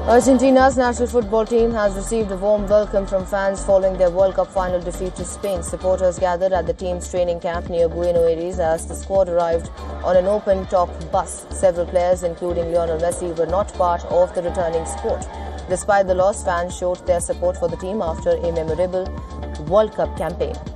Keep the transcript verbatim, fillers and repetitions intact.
Argentina's national football team has received a warm welcome from fans following their World Cup final defeat to Spain. Supporters gathered at the team's training camp near Buenos Aires as the squad arrived on an open-top bus. Several players, including Lionel Messi, were not part of the returning squad. Despite the loss, fans showed their support for the team after a memorable World Cup campaign.